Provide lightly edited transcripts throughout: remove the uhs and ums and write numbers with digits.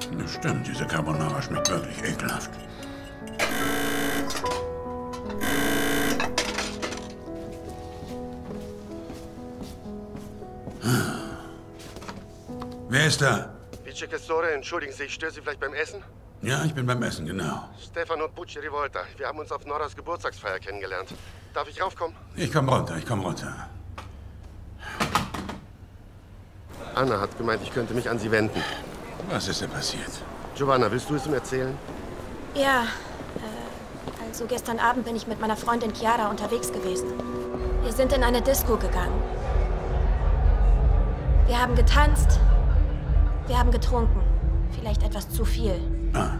Das stimmt, diese Carbonara schmeckt wirklich ekelhaft. Wer ist da? Vice Questore, entschuldigen Sie, ich störe Sie vielleicht beim Essen? Ja, ich bin beim Essen, genau. Stefano Bucci Rivolta. Wir haben uns auf Noras Geburtstagsfeier kennengelernt. Darf ich raufkommen? Ich komm runter. Anna hat gemeint, ich könnte mich an Sie wenden. Was ist denn passiert? Giovanna, willst du es ihm erzählen? Ja, also gestern Abend bin ich mit meiner Freundin Chiara unterwegs gewesen. Wir sind in eine Disco gegangen. Wir haben getanzt, wir haben getrunken. Vielleicht etwas zu viel. Ah.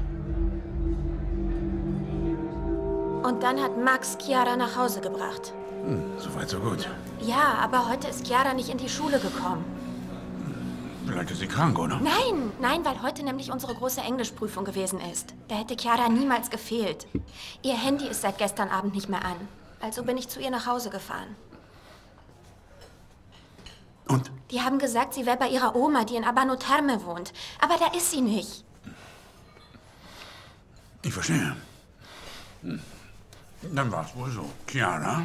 Und dann hat Max Chiara nach Hause gebracht. Soweit, so gut. Ja, aber heute ist Chiara nicht in die Schule gekommen. Vielleicht ist sie krank, oder? Nein, weil heute nämlich unsere große Englischprüfung gewesen ist. Da hätte Chiara niemals gefehlt. Ihr Handy ist seit gestern Abend nicht mehr an. Also bin ich zu ihr nach Hause gefahren. Und? Die haben gesagt, sie wäre bei ihrer Oma, die in Abano Terme wohnt. Aber da ist sie nicht. Ich verstehe. Dann war es wohl so. Chiara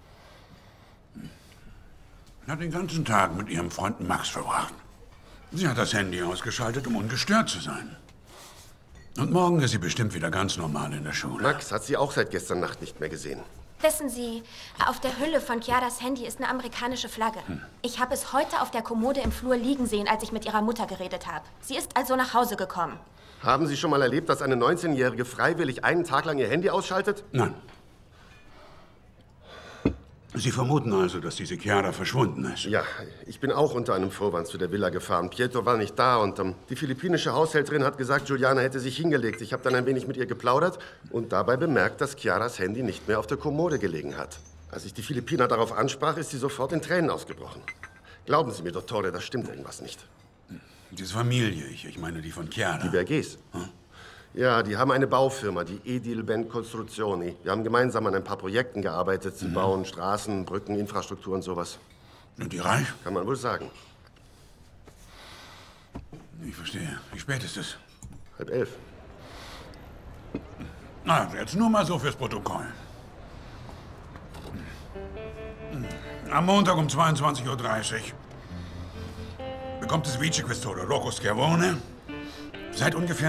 hat den ganzen Tag mit ihrem Freund Max verbracht. Sie hat das Handy ausgeschaltet, um ungestört zu sein. Und morgen ist sie bestimmt wieder ganz normal in der Schule. Max hat sie auch seit gestern Nacht nicht mehr gesehen. Wissen Sie, auf der Hülle von Chiaras Handy ist eine amerikanische Flagge. Ich habe es heute auf der Kommode im Flur liegen sehen, als ich mit ihrer Mutter geredet habe. Sie ist also nach Hause gekommen. Haben Sie schon mal erlebt, dass eine 19-Jährige freiwillig einen Tag lang ihr Handy ausschaltet? Nein. Sie vermuten also, dass diese Chiara verschwunden ist? Ja, ich bin auch unter einem Vorwand zu der Villa gefahren. Pietro war nicht da und die philippinische Haushälterin hat gesagt, Giuliana hätte sich hingelegt. Ich habe dann ein wenig mit ihr geplaudert und dabei bemerkt, dass Chiaras Handy nicht mehr auf der Kommode gelegen hat. Als ich die Philippiner darauf ansprach, ist sie sofort in Tränen ausgebrochen. Glauben Sie mir, Dottore, da stimmt irgendwas nicht. Diese Familie, ich meine die von Chiara. Die Berges? Ja, die haben eine Baufirma, die Edilben Costruzioni. Wir haben gemeinsam an ein paar Projekten gearbeitet. Sie bauen Straßen, Brücken, Infrastruktur und sowas. Sind die reich? Kann man wohl sagen. Ich verstehe. Wie spät ist es? 10:30. Also jetzt nur mal so fürs Protokoll. Am Montag um 22:30 Uhr bekommt das Vice Questore Loco Schiavone seit ungefähr